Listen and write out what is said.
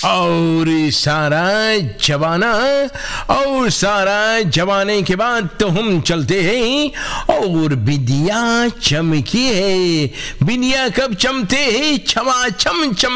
और सारा जवाना, और सारा जवाने के बाद तो हम चलते हैं और बिंदिया चमकी है। बिंदिया कब चमते हैं? छमा छम चम